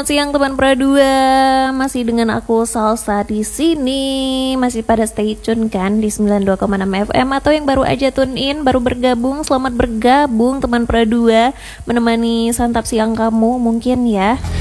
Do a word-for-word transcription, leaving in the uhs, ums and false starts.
selamat siang teman Pradua. Masih dengan aku Salsa di sini. Masih pada stay tune kan di sembilan puluh dua koma enam F M, atau yang baru aja tune in, baru bergabung, selamat bergabung teman Pradua, menemani santap siang kamu mungkin ya.